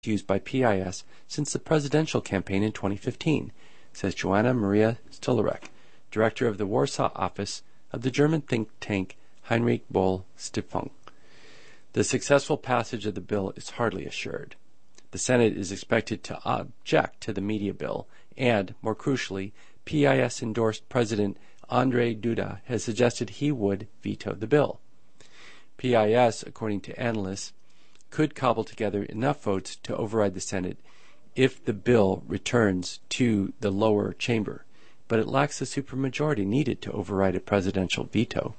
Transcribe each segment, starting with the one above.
used by PIS since the presidential campaign in 2015, says Joanna Maria Stollerek, director of the Warsaw office of the German think tank Heinrich Böll Stiftung. The successful passage of the bill is hardly assured. The Senate is expected to object to the media bill, and, more crucially, PIS-endorsed President Andrzej Duda has suggested he would veto the bill. PIS, according to analysts, could cobble together enough votes to override the Senate if the bill returns to the lower chamber, but it lacks the supermajority needed to override a presidential veto.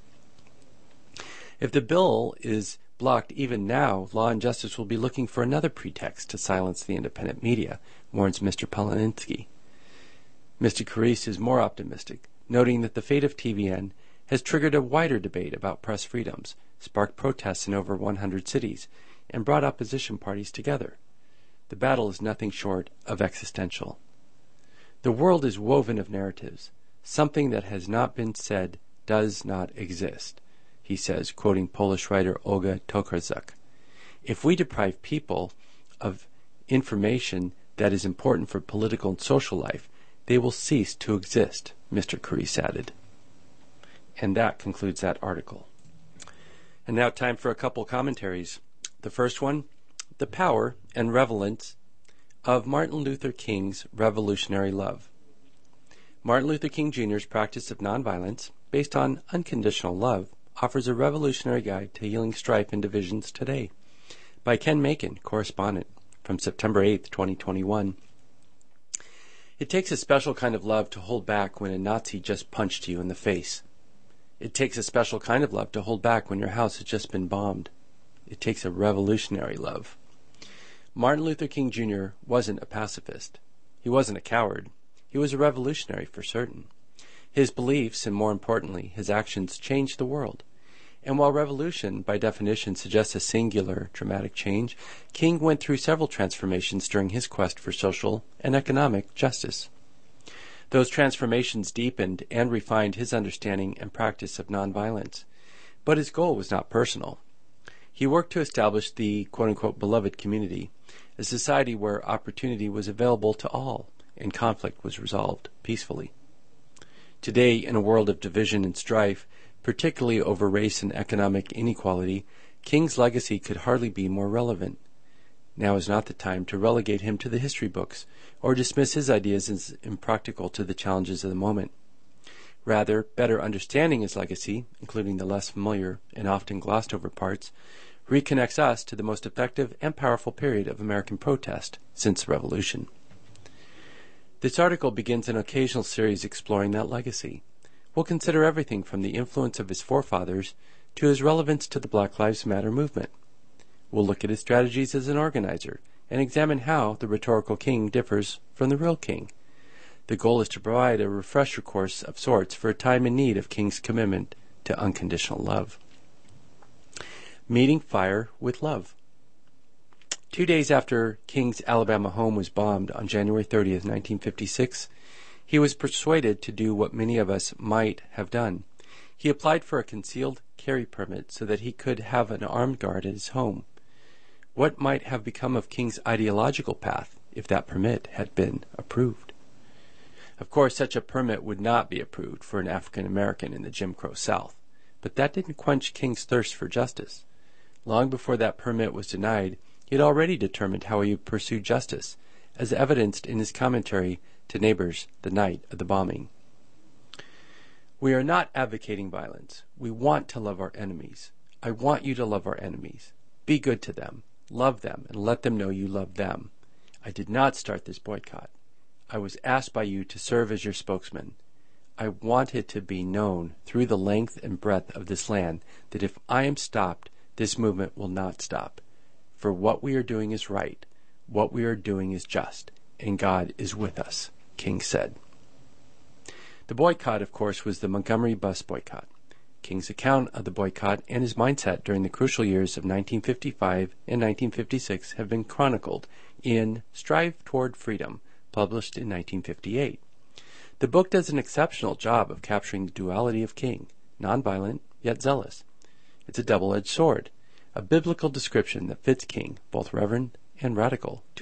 If the bill is blocked even now, Law and Justice will be looking for another pretext to silence the independent media, warns Mr. Polinsky. Mr. Carice is more optimistic, noting that the fate of TVN has triggered a wider debate about press freedoms, sparked protests in over 100 cities, and brought opposition parties together. The battle is nothing short of existential. The world is woven of narratives. Something that has not been said does not exist, he says, quoting Polish writer Olga Tokarzuk. If we deprive people of information that is important for political and social life, they will cease to exist, Mr. Carice added. And that concludes that article. And now time for a couple commentaries. The first one, the power and relevance of Martin Luther King's revolutionary love. Martin Luther King Jr.'s practice of nonviolence, based on unconditional love, offers a revolutionary guide to healing strife and divisions today. By Ken Macon, correspondent, from September 8, 2021. It takes a special kind of love to hold back when a Nazi just punched you in the face. It takes a special kind of love to hold back when your house has just been bombed. It takes a revolutionary love. Martin Luther King Jr. wasn't a pacifist. He wasn't a coward. He was a revolutionary for certain. His beliefs, and more importantly, his actions, changed the world. And while revolution, by definition, suggests a singular, dramatic change, King went through several transformations during his quest for social and economic justice. Those transformations deepened and refined his understanding and practice of nonviolence. But his goal was not personal. He worked to establish the quote-unquote beloved community, a society where opportunity was available to all and conflict was resolved peacefully. Today, in a world of division and strife, particularly over race and economic inequality, King's legacy could hardly be more relevant. Now is not the time to relegate him to the history books or dismiss his ideas as impractical to the challenges of the moment. Rather, better understanding his legacy, including the less familiar and often glossed over parts, reconnects us to the most effective and powerful period of American protest since the Revolution. This article begins an occasional series exploring that legacy. We'll consider everything from the influence of his forefathers to his relevance to the Black Lives Matter movement. We'll look at his strategies as an organizer and examine how the rhetorical king differs from the real king. The goal is to provide a refresher course of sorts for a time in need of King's commitment to unconditional love. Meeting fire with love. 2 days after King's Alabama home was bombed on January 30th, 1956, he was persuaded to do what many of us might have done. He applied for a concealed carry permit so that he could have an armed guard at his home. What might have become of King's ideological path if that permit had been approved? Of course, such a permit would not be approved for an African American in the Jim Crow South, but that didn't quench King's thirst for justice. Long before that permit was denied, he had already determined how he would pursue justice, as evidenced in his commentary to neighbors the night of the bombing. We are not advocating violence. We want to love our enemies. I want you to love our enemies. Be good to them, love them, and let them know you love them. I did not start this boycott. I was asked by you to serve as your spokesman. I want it to be known through the length and breadth of this land that if I am stopped, this movement will not stop. For what we are doing is right. What we are doing is just. And God is with us, King said. The boycott, of course, was the Montgomery bus boycott. King's account of the boycott and his mindset during the crucial years of 1955 and 1956 have been chronicled in Strive Toward Freedom, published in 1958. The book does an exceptional job of capturing the duality of King, nonviolent yet zealous. It's a double-edged sword, a biblical description that fits King, both reverent and radical to